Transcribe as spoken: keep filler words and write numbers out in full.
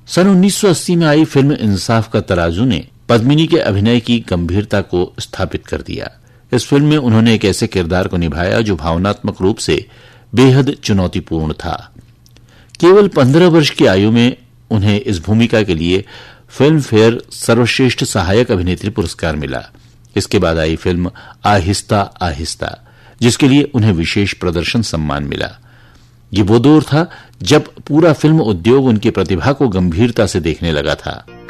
सन उन्नीस सौ अस्सी में आई फिल्म इंसाफ का तराजू ने पद्मिनी के अभिनय की गंभीरता को स्थापित कर दिया। इस फिल्म में उन्होंने एक ऐसे किरदार को निभाया जो भावनात्मक रूप से बेहद चुनौतीपूर्ण था। केवल पंद्रह वर्ष की आयु में उन्हें इस भूमिका के लिए फिल्म फेयर सर्वश्रेष्ठ सहायक अभिनेत्री पुरस्कार मिला। इसके बाद आई फिल्म आहिस्ता आहिस्ता, जिसके लिए उन्हें विशेष प्रदर्शन सम्मान मिला। ये वो दौर था जब पूरा फिल्म उद्योग उनकी प्रतिभा को गंभीरता से देखने लगा था।